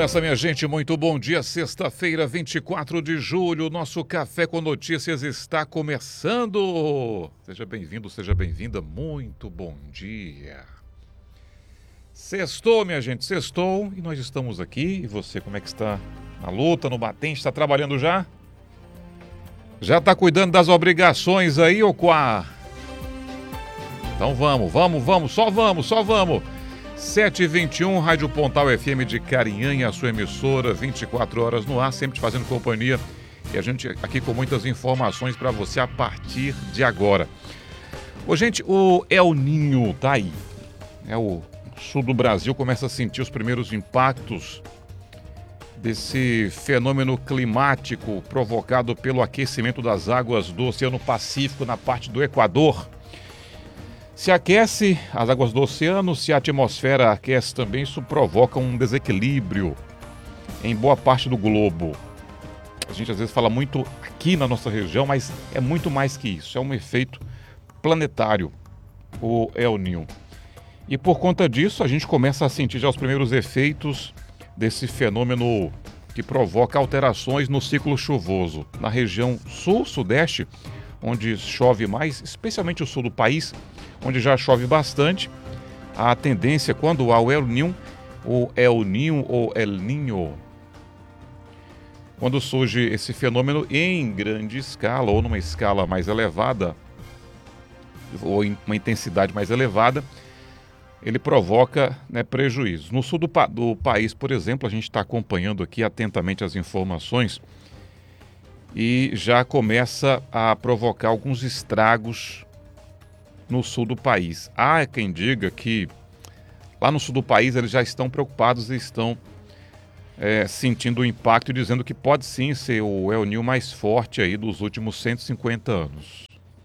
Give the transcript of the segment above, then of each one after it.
nessa, minha gente, muito bom dia, sexta-feira, 24 de julho, nosso Café com Notícias está começando. Seja bem-vindo, seja bem-vinda, muito bom dia. Sextou, minha gente, sextou e nós estamos aqui. E você, como é que está? Na luta, no batente, está trabalhando já? Já está cuidando das obrigações aí, ô Quá? Então vamos, só vamos. 7h21, Rádio Pontal FM de Carinhanha, a sua emissora, 24 horas no ar, sempre te fazendo companhia. E a gente aqui com muitas informações para você a partir de agora. Ô, gente, o El Niño tá aí. O sul do Brasil começa a sentir os primeiros impactos desse fenômeno climático provocado pelo aquecimento das águas do Oceano Pacífico na parte do Equador. Se aquece as águas do oceano, se a atmosfera aquece também, isso provoca um desequilíbrio em boa parte do globo. A gente às vezes fala muito aqui na nossa região, mas é muito mais que isso. É um efeito planetário, o El Niño. E por conta disso, a gente começa a sentir já os primeiros efeitos desse fenômeno que provoca alterações no ciclo chuvoso. Na região sul-sudeste, onde chove mais, especialmente o sul do país, onde já chove bastante, a tendência quando há o El Niño ou El Niño, quando surge esse fenômeno em grande escala ou numa escala mais elevada, ou em uma intensidade mais elevada, ele provoca prejuízos. No sul do país, por exemplo, a gente está acompanhando aqui atentamente as informações e já começa a provocar alguns estragos no sul do país. Há quem diga que lá no sul do país eles já estão preocupados e estão sentindo o impacto e dizendo que pode sim ser o El Niño mais forte aí dos últimos 150 anos.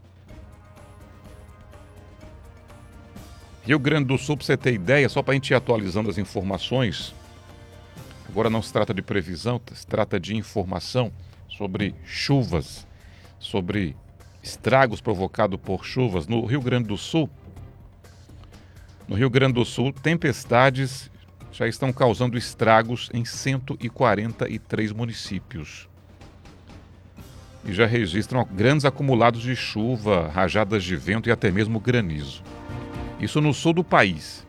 Rio Grande do Sul, para você ter ideia, só para a gente ir atualizando as informações, agora não se trata de previsão, se trata de informação sobre chuvas, sobre estragos provocados por chuvas no Rio Grande do Sul. No Rio Grande do Sul, tempestades já estão causando estragos em 143 municípios. E já registram grandes acumulados de chuva, rajadas de vento e até mesmo granizo. Isso no sul do país.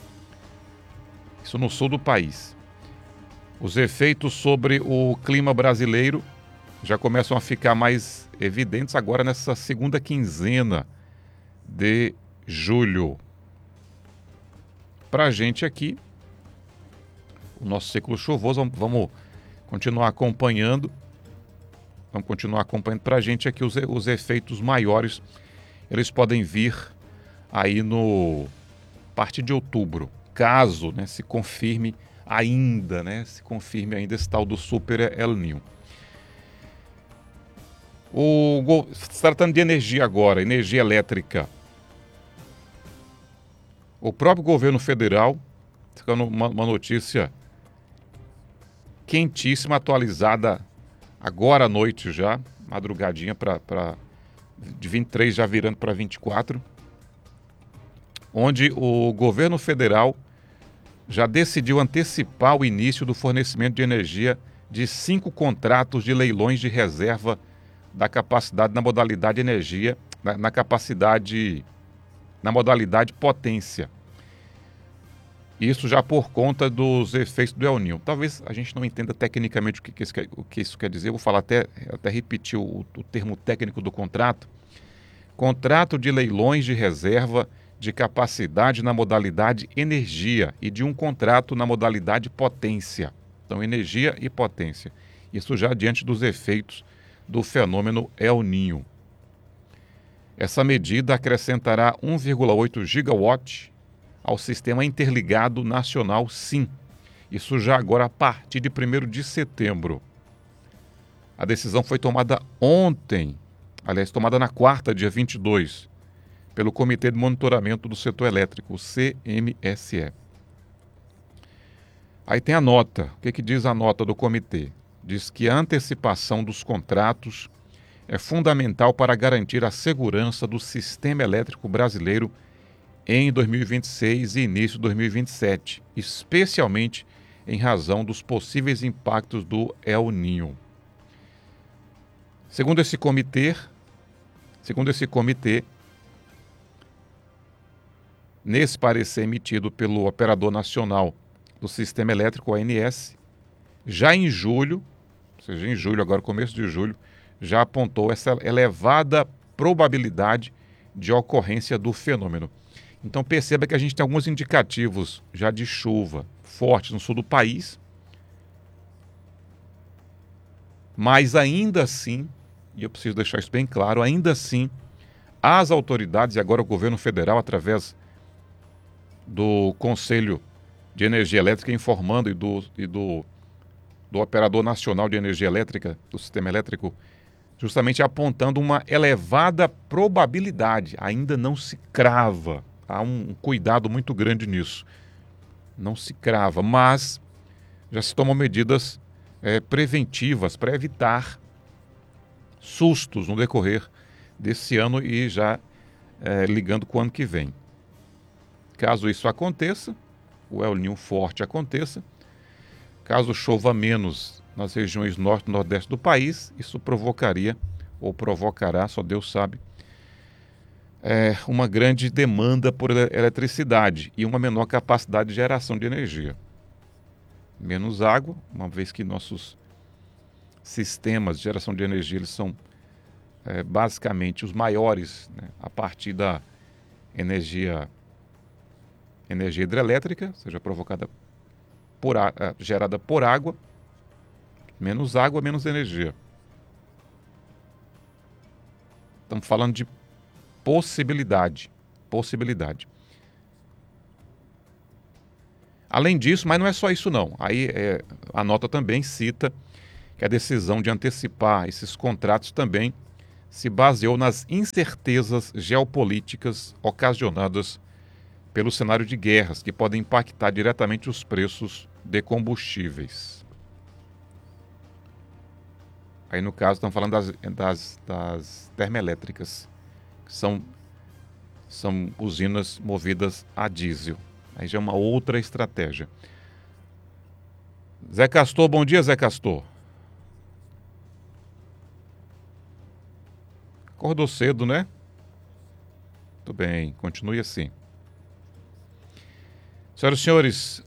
Os efeitos sobre o clima brasileiro já começam a ficar mais evidentes agora nessa segunda quinzena de julho. Para a gente aqui, o nosso ciclo chuvoso, vamos continuar acompanhando. Para a gente aqui os efeitos maiores, eles podem vir aí no parte de outubro, caso se confirme ainda esse tal do Super El Niño. Se tratando de energia agora, energia elétrica, o próprio governo federal, ficando uma notícia quentíssima, atualizada agora à noite já, madrugadinha de 23 já virando para 24, onde o governo federal já decidiu antecipar o início do fornecimento de energia de 5 contratos de leilões de reserva da capacidade na modalidade energia, na modalidade potência. Isso já por conta dos efeitos do El Niño. Talvez a gente não entenda tecnicamente o que isso quer dizer, eu vou falar até repetir o termo técnico do contrato. Contrato de leilões de reserva de capacidade na modalidade energia e de um contrato na modalidade potência. Então, energia e potência. Isso já diante dos efeitos do fenômeno El Niño. Essa medida acrescentará 1,8 gigawatt ao Sistema Interligado Nacional SIM. Isso já agora a partir de 1º de setembro. A decisão foi tomada ontem, tomada na quarta, dia 22, pelo Comitê de Monitoramento do Setor Elétrico, o CMSE. Aí tem a nota. O que diz a nota do comitê? Diz que a antecipação dos contratos é fundamental para garantir a segurança do sistema elétrico brasileiro em 2026 e início de 2027, especialmente em razão dos possíveis impactos do El Niño. Segundo esse comitê, nesse parecer emitido pelo Operador Nacional do Sistema Elétrico, ONS, já em julho, ou seja, em julho, agora começo de julho, já apontou essa elevada probabilidade de ocorrência do fenômeno. Então perceba que a gente tem alguns indicativos já de chuva forte no sul do país, mas ainda assim, e eu preciso deixar isso bem claro, ainda assim, as autoridades e agora o governo federal, através do Conselho de Energia Elétrica, informando e do Operador Nacional de Energia Elétrica, do Sistema Elétrico, justamente apontando uma elevada probabilidade. Ainda não se crava, há um cuidado muito grande nisso. Não se crava, mas já se tomam medidas preventivas para evitar sustos no decorrer desse ano e já ligando com o ano que vem. Caso isso aconteça, o El Niño forte aconteça, caso chova menos nas regiões norte e nordeste do país, isso provocaria, ou provocará, só Deus sabe, uma grande demanda por eletricidade e uma menor capacidade de geração de energia. Menos água, uma vez que nossos sistemas de geração de energia eles são basicamente os maiores, né, a partir da energia hidrelétrica, seja provocada gerada por água, menos água, menos energia. Estamos falando de possibilidade. Além disso, mas não é só isso não. Aí a nota também cita que a decisão de antecipar esses contratos também se baseou nas incertezas geopolíticas ocasionadas pelo cenário de guerras, que podem impactar diretamente os preços de combustíveis. Aí, no caso, estamos falando das termoelétricas, que são usinas movidas a diesel. Aí já é uma outra estratégia. Zé Castor, bom dia, Zé Castor. Acordou cedo, né? Tudo bem, continue assim. Senhoras e senhores,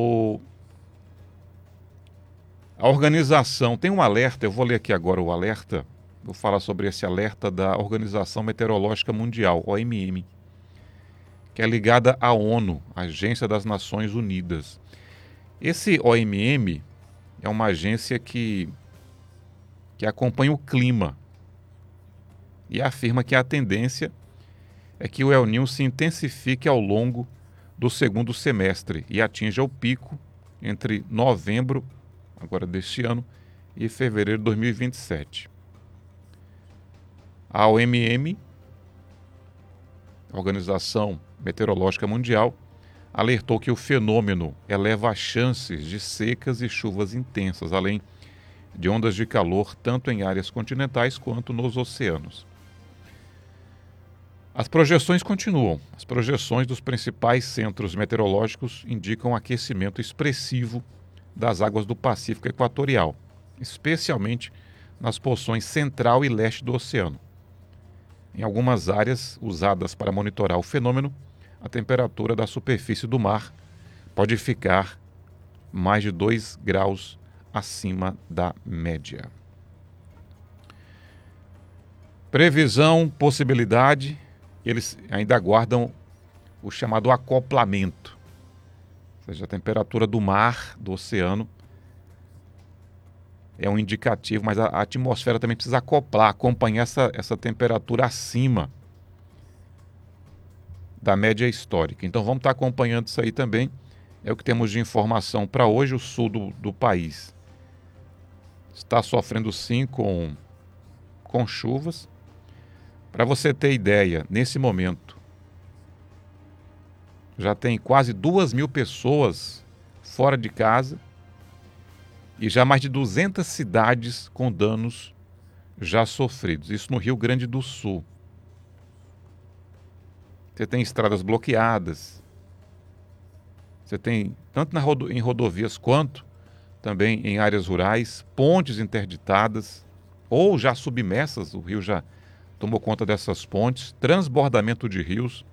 a organização tem um alerta, eu vou ler aqui agora o alerta, vou falar sobre esse alerta da Organização Meteorológica Mundial, OMM, que é ligada à ONU, Agência das Nações Unidas. Esse OMM é uma agência que acompanha o clima e afirma que a tendência é que o El Niño se intensifique ao longo do segundo semestre e atinja o pico entre novembro, agora deste ano, e fevereiro de 2027. A OMM, a Organização Meteorológica Mundial, alertou que o fenômeno eleva as chances de secas e chuvas intensas, além de ondas de calor tanto em áreas continentais quanto nos oceanos. As projeções continuam. As projeções dos principais centros meteorológicos indicam aquecimento expressivo das águas do Pacífico Equatorial, especialmente nas porções central e leste do oceano. Em algumas áreas usadas para monitorar o fenômeno, a temperatura da superfície do mar pode ficar mais de 2 graus acima da média. Previsão, possibilidade, eles ainda aguardam o chamado acoplamento, ou seja, a temperatura do mar, do oceano, é um indicativo, mas a atmosfera também precisa acompanhar essa temperatura acima da média histórica. Então vamos estar acompanhando isso aí também. É o que temos de informação para hoje. O sul do país está sofrendo sim com chuvas. Para você ter ideia, nesse momento já tem quase 2.000 pessoas fora de casa e já mais de 200 cidades com danos já sofridos. Isso no Rio Grande do Sul. Você tem estradas bloqueadas, Você tem, tanto em rodovias quanto também em áreas rurais, pontes interditadas ou já submersas, o rio já tomou conta dessas pontes, transbordamento de rios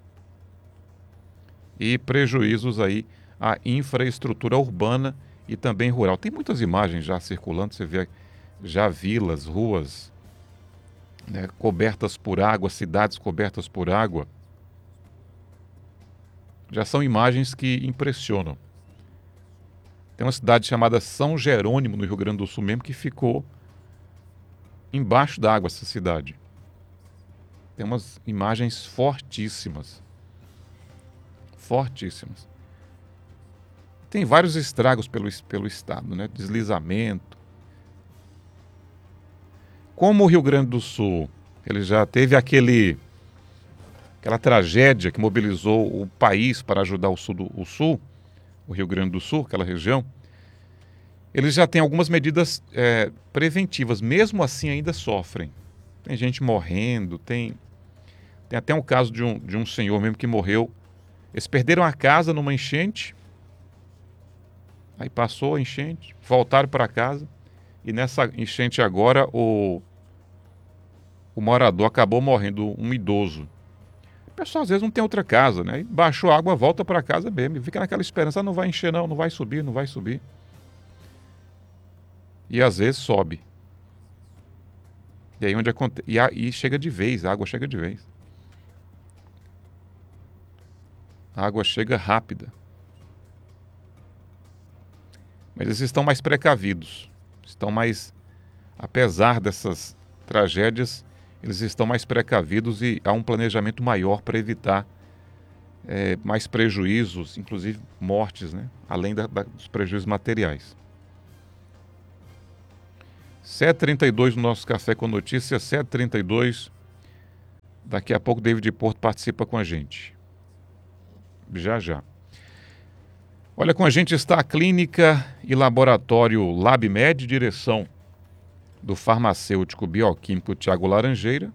e prejuízos aí à infraestrutura urbana e também rural. Tem muitas imagens já circulando, você vê já vilas, ruas, né, cobertas por água, cidades cobertas por água. Já são imagens que impressionam. Tem uma cidade chamada São Jerônimo, no Rio Grande do Sul mesmo, que ficou embaixo d'água, essa cidade. Tem umas imagens fortíssimas. Fortíssimas. Tem vários estragos pelo estado, né? Deslizamento. Como o Rio Grande do Sul, ele já teve aquela tragédia que mobilizou o país para ajudar o Sul, o Rio Grande do Sul, aquela região, eles já têm algumas medidas preventivas, mesmo assim ainda sofrem. Tem gente morrendo, tem até um caso de um senhor mesmo que morreu. Eles perderam a casa numa enchente, aí passou a enchente, voltaram para casa, e nessa enchente agora o morador acabou morrendo, um idoso. O pessoal às vezes não tem outra casa, né? E baixou a água, volta para casa mesmo, fica naquela esperança, não vai encher não vai subir, não vai subir. E às vezes sobe. E aí onde acontece, e chega de vez, a água chega de vez. A água chega rápida. Mas eles estão mais precavidos. Apesar dessas tragédias, eles estão mais precavidos e há um planejamento maior para evitar mais prejuízos, inclusive mortes, né? Além dos prejuízos materiais. 7h32 no nosso Café com Notícias, 7h32. Daqui a pouco David Porto participa com a gente. Já. Olha, com a gente está a Clínica e Laboratório LabMed, direção do farmacêutico bioquímico Tiago Laranjeira.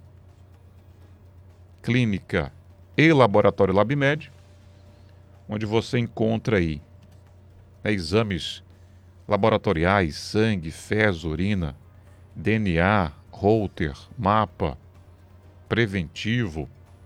Clínica e Laboratório LabMed, onde você encontra aí exames laboratoriais, sangue, fezes, urina, DNA, Holter, mapa, preventivo.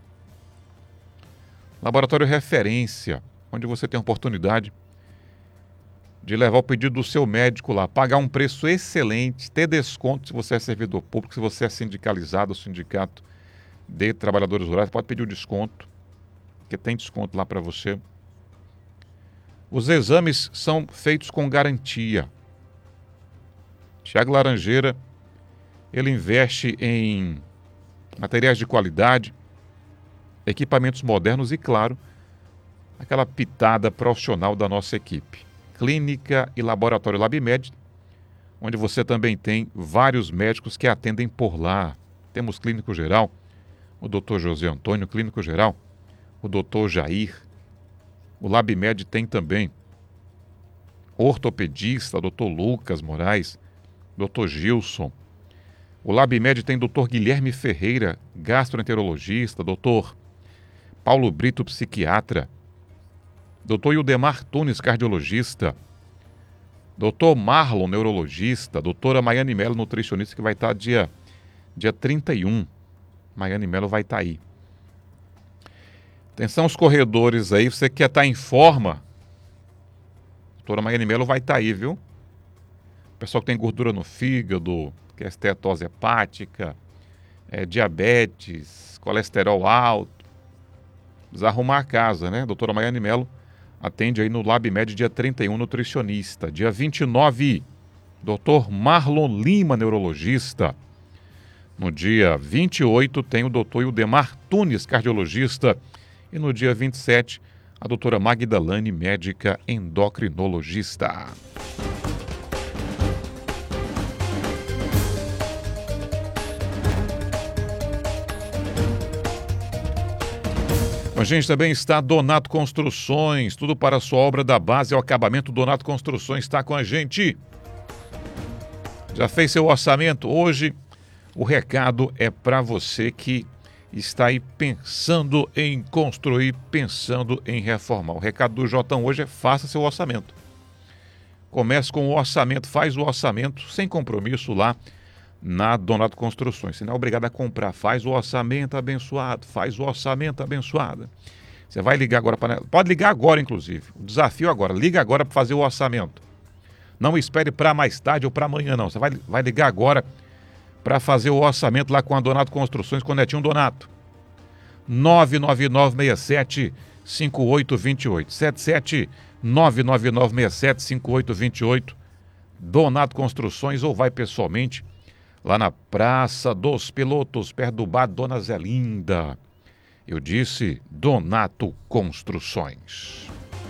Laboratório referência, onde você tem a oportunidade de levar o pedido do seu médico lá, pagar um preço excelente, ter desconto se você é servidor público, se você é sindicalizado, o sindicato de trabalhadores rurais, pode pedir o desconto, porque tem desconto lá para você. Os exames são feitos com garantia. Tiago Laranjeira, ele investe em materiais de qualidade, equipamentos modernos e, claro, aquela pitada profissional da nossa equipe. Clínica e Laboratório LabMed, onde você também tem vários médicos que atendem por lá. Temos clínico geral, o Dr. José Antônio, clínico geral, o Dr. Jair. O LabMed tem também ortopedista, Dr. Lucas Moraes, Dr. Gilson. O LabMed tem Dr. Guilherme Ferreira, gastroenterologista, Dr. Paulo Brito, psiquiatra, Dr. Ildemar Tunes, cardiologista, Dr. Marlon, neurologista, doutora Maiane Melo, nutricionista, que vai estar dia 31. Maiane Melo vai estar aí. Atenção aos corredores aí, você quer estar em forma, doutora Maiane Melo vai estar aí, viu? Pessoal que tem gordura no fígado, que é estetose hepática, diabetes, colesterol alto, precisa arrumar a casa, né? Doutora Maiane Melo atende aí no LabMed dia 31, nutricionista. Dia 29, Dr. Marlon Lima, neurologista. No dia 28 tem o Dr. Ildemar Tunes, cardiologista. E no dia 27, a doutora Magdalane, médica endocrinologista. Com a gente também está Donato Construções, tudo para a sua obra da base ao acabamento. Donato Construções está com a gente. Já fez seu orçamento? Hoje o recado é para você que está aí pensando em construir, pensando em reformar. O recado do Jotão hoje é: faça seu orçamento. Comece com o orçamento, faz o orçamento sem compromisso lá na Donato Construções. Você não é obrigado a comprar, faz o orçamento abençoado, faz o orçamento abençoado. Você vai ligar agora, pode ligar agora inclusive, o desafio agora, liga agora para fazer o orçamento. Não espere para mais tarde ou para amanhã não, você vai ligar agora para fazer o orçamento lá com a Donato Construções, com o Netinho Donato. 99967-5828. 7799967-5828. Donato Construções, ou vai pessoalmente lá na Praça dos Pilotos, perto do bar Dona Zelinda. Eu disse Donato Construções.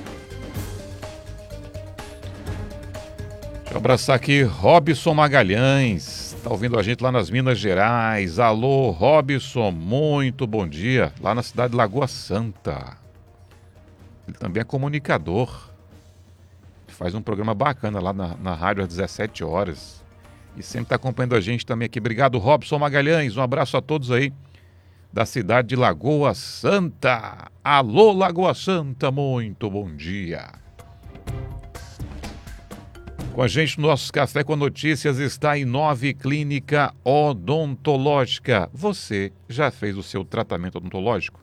Deixa eu abraçar aqui Robson Magalhães, está ouvindo a gente lá nas Minas Gerais. Alô, Robson, muito bom dia, lá na cidade de Lagoa Santa. Ele também é comunicador, faz um programa bacana lá na rádio às 17 horas. E sempre está acompanhando a gente também aqui. Obrigado, Robson Magalhães, um abraço a todos aí da cidade de Lagoa Santa. Alô, Lagoa Santa, muito bom dia. Com a gente no nosso Café com Notícias está a Inove Clínica Odontológica. Você já fez o seu tratamento odontológico?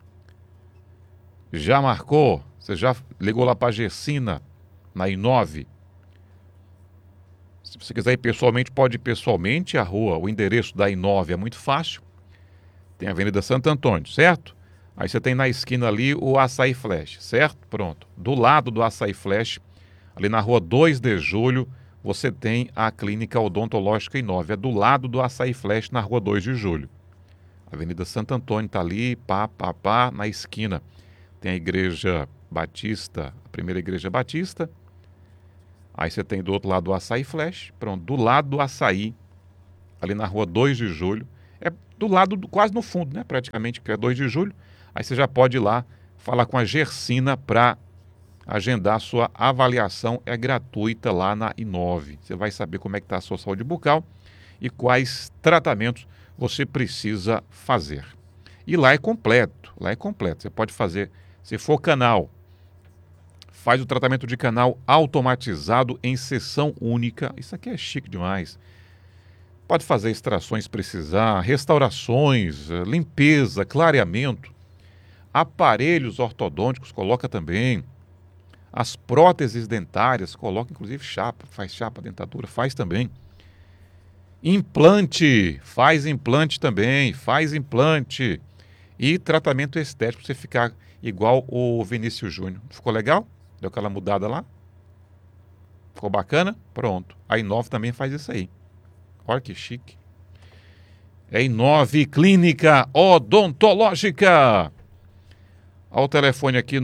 Já marcou? Você já ligou lá para a Gersina, na Inove? Se você quiser ir pessoalmente, pode ir pessoalmente. A rua, o endereço da Inove é muito fácil. Tem a Avenida Santo Antônio, certo? Aí você tem na esquina ali o Açaí Flash, certo? Pronto. Do lado do Açaí Flash, ali na rua 2 de Julho, você tem a Clínica Odontológica Inove. É do lado do Açaí Flash, na rua 2 de Julho. Avenida Santo Antônio está ali, na esquina. Tem a Igreja Batista, a primeira Igreja Batista. Aí você tem do outro lado o Açaí Flash. Pronto, do lado do Açaí, ali na rua 2 de Julho. É do lado, quase no fundo, né? Praticamente, que é 2 de julho. Aí você já pode ir lá falar com a Gersina para agendar a sua avaliação. É gratuita lá na Inove. Você vai saber como é que está a sua saúde bucal e quais tratamentos você precisa fazer. E lá é completo, Você pode fazer, se for canal, faz o tratamento de canal automatizado em sessão única. Isso aqui é chique demais. Pode fazer extrações se precisar, restaurações, limpeza, clareamento, aparelhos ortodônticos, coloca também. As próteses dentárias, coloca inclusive chapa, faz chapa, dentadura, faz também. Implante, faz implante também, faz implante. E tratamento estético, para você ficar igual o Vinícius Júnior. Ficou legal? Deu aquela mudada lá? Ficou bacana? Pronto. A Inove também faz isso aí. Olha que chique. É Inove Clínica Odontológica. Ao telefone aqui,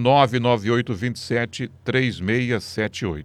99827-3678.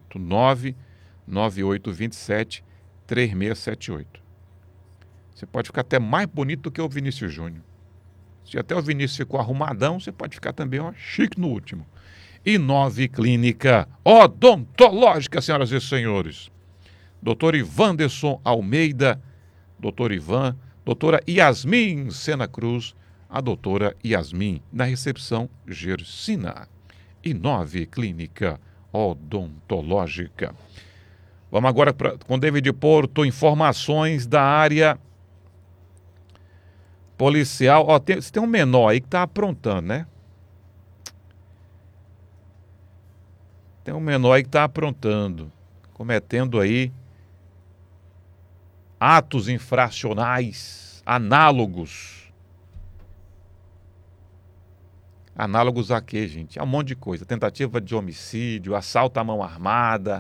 99827-3678. Você pode ficar até mais bonito do que o Vinícius Júnior. Se até o Vinícius ficou arrumadão, você pode ficar também chique no último. Inove Clínica Odontológica, senhoras e senhores. Doutor Ivanderson Almeida, doutor Ivan, doutora Yasmin Sena Cruz, a doutora Yasmin, na recepção Gersina. Inove Clínica Odontológica. Vamos agora com David Porto, informações da área policial. Tem um menor aí que está aprontando, né? Tem um menor aí que está aprontando, cometendo aí atos infracionais análogos. Análogos a quê, gente? A um monte de coisa. Tentativa de homicídio, assalto à mão armada.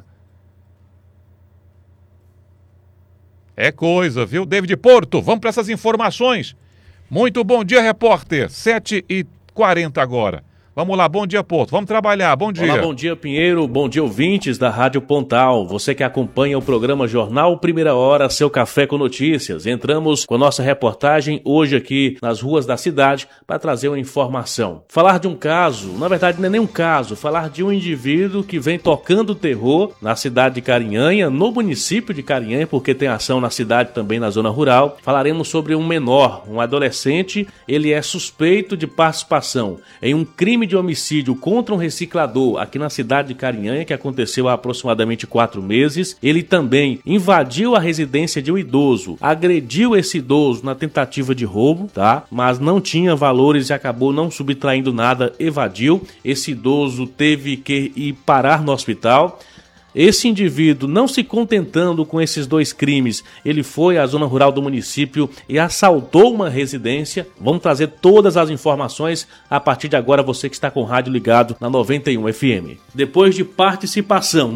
É coisa, viu? David Porto, vamos para essas informações. Muito bom dia, repórter. 7h40 agora. Vamos lá, bom dia, Porto. Vamos trabalhar, bom dia. Olá, bom dia, Pinheiro. Bom dia, ouvintes da Rádio Pontal. Você que acompanha o programa Jornal Primeira Hora, seu café com notícias. Entramos com a nossa reportagem hoje aqui nas ruas da cidade para trazer uma informação. Falar de um caso, na verdade não é nem um caso, falar de um indivíduo que vem tocando terror na cidade de Carinhanha, no município de Carinhanha, porque tem ação na cidade também na zona rural. Falaremos sobre um menor, um adolescente. Ele é suspeito de participação em um crime de homicídio contra um reciclador aqui na cidade de Carinhanha, que aconteceu há aproximadamente 4 meses. Ele também invadiu a residência de um idoso, agrediu esse idoso na tentativa de roubo, tá? Mas não tinha valores e acabou não subtraindo nada, evadiu. Esse idoso teve que ir parar no hospital. Esse indivíduo, não se contentando com esses 2 crimes, ele foi à zona rural do município e assaltou uma residência. Vamos trazer todas as informações a partir de agora, você que está com o rádio ligado na 91 FM. Depois de participação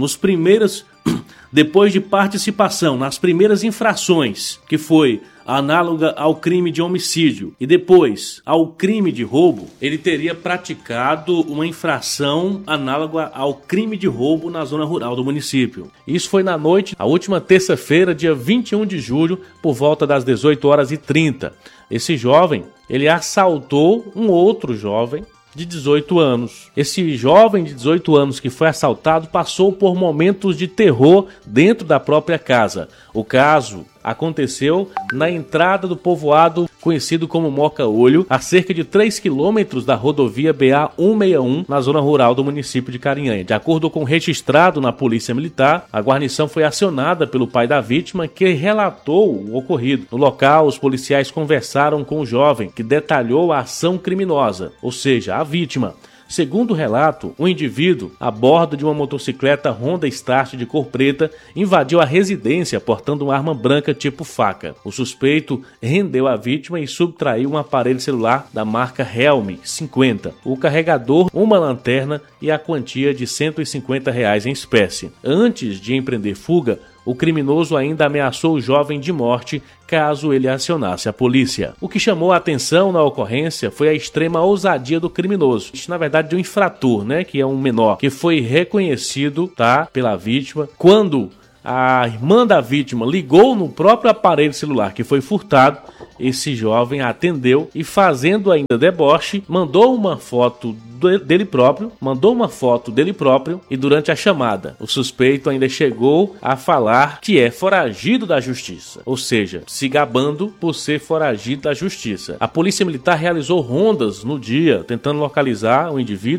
nas primeiras infrações, que foi análoga ao crime de homicídio e depois ao crime de roubo, ele teria praticado uma infração análoga ao crime de roubo na zona rural do município. Isso foi na noite, a última terça-feira, dia 21 de julho, por volta das 18h30. Esse jovem, ele assaltou um outro jovem de 18 anos. Esse jovem de 18 anos que foi assaltado passou por momentos de terror dentro da própria casa. O caso aconteceu na entrada do povoado conhecido como Moca-Olho, a cerca de 3 quilômetros da rodovia BA-161, na zona rural do município de Carinhanha. De acordo com o registrado na Polícia Militar, a guarnição foi acionada pelo pai da vítima, que relatou o ocorrido. No local, os policiais conversaram com o jovem, que detalhou a ação criminosa, ou seja, a vítima. Segundo o relato, o indivíduo, a bordo de uma motocicleta Honda Start de cor preta, invadiu a residência portando uma arma branca tipo faca. O suspeito rendeu a vítima e subtraiu um aparelho celular da marca Realme 50, o carregador, uma lanterna e a quantia de R$150 em espécie. Antes de empreender fuga, o criminoso ainda ameaçou o jovem de morte caso ele acionasse a polícia. O que chamou a atenção na ocorrência foi a extrema ousadia do criminoso. Na verdade, de um infrator, que é um menor, que foi reconhecido, pela vítima. Quando a irmã da vítima ligou no próprio aparelho celular que foi furtado, esse jovem atendeu e, fazendo ainda deboche, mandou uma foto dele próprio e durante a chamada, o suspeito ainda chegou a falar que é foragido da justiça, ou seja, se gabando por ser foragido da justiça. A Polícia Militar realizou rondas no dia, tentando localizar o indivíduo.